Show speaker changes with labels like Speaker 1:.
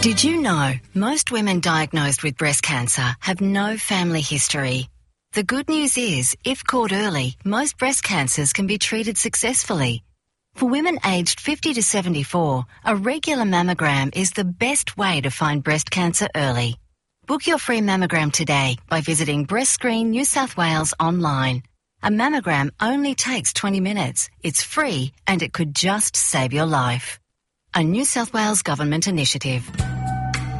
Speaker 1: Did you know most women diagnosed with breast cancer have no family history? The good news is, if caught early, most breast cancers can be treated successfully. For women aged 50 to 74, a regular mammogram is the best way to find breast cancer early. Book your free mammogram today by visiting Breast Screen New South Wales online. A mammogram only takes 20 minutes. It's free and it could just save your life. A New South Wales Government initiative.